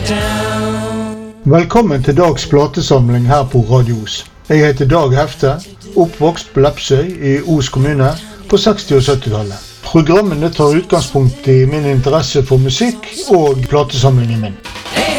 Velkommen til Dags platesamling her på Radio Os. Jeg heter Dag Hefte, oppvokst på Lepsøy i Os kommune på 60- og 70-tallet. Programmene tar utgangspunkt i min interesse for musikk og platesamlingen min.